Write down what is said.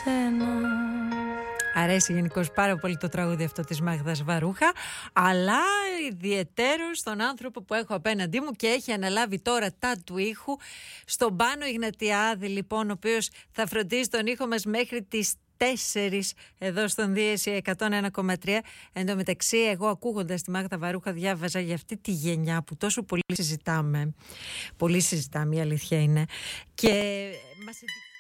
σένα. Αρέσει γενικώς πάρα πολύ το τραγούδι αυτό της Μάγδας Βαρούχα, αλλά ιδιαιτέρως στον άνθρωπο που έχω απέναντί μου και έχει αναλάβει τώρα τα του ήχου, στον Πάνο Ιγνατιάδη λοιπόν, ο οποίος θα φροντίζει τον ήχο μας μέχρι τις 4 εδώ στον Δίεση 101,3. Εν τω μεταξύ, εγώ ακούγοντας τη Μάγδα Βαρούχα διάβαζα για αυτή τη γενιά που τόσο πολύ συζητάμε. Πολύ συζητάμε, η αλήθεια είναι. Και μας